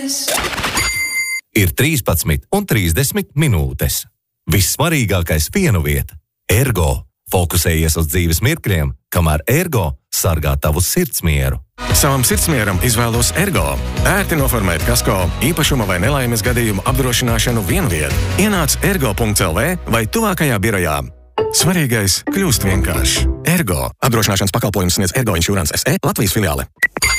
Ir 13:30 minūtes. Vissvarīgākais pienu vieta – Ergo. Fokusējies uz dzīves mirkļiem, kamēr Ergo sargā tavu sirdsmieru. Savam sirdsmieram izvēlos Ergo. Ērti noformēt kasko, īpašuma vai nelaimes gadījumu apdrošināšanu vienviet. Ienāc ergo.lv vai tuvākajā birojā. Svarīgais kļūst vienkāršs. Ergo. Apdrošināšanas pakalpojums sniedz Ergo Insurance SE Latvijas filiāle.